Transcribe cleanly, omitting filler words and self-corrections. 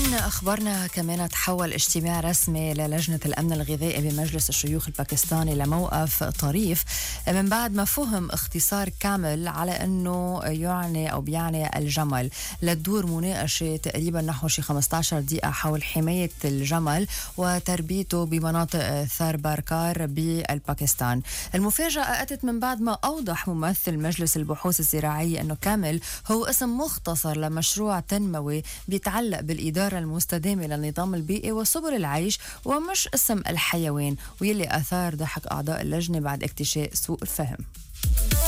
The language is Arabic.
من أخبارنا كمان تحول اجتماع رسمي للجنة الأمن الغذائي بمجلس الشيوخ الباكستاني لموقف طريف من بعد ما فهم اختصار كامل على أنه يعني أو بيعني الجمل، لتدور مناقشة تقريبا نحو شي 15 دقيقة حول حماية الجمل وتربيته بمناطق ثار باركار بالباكستان. المفاجأة أتت من بعد ما أوضح ممثل مجلس البحوث الزراعية أنه كامل هو اسم مختصر لمشروع تنموي بيتعلق بالإدارة المستدامة للنظام البيئي وسبل العيش ومش اسم الحيوان، واللي أثار ضحك أعضاء اللجنة بعد اكتشاف سوء الفهم.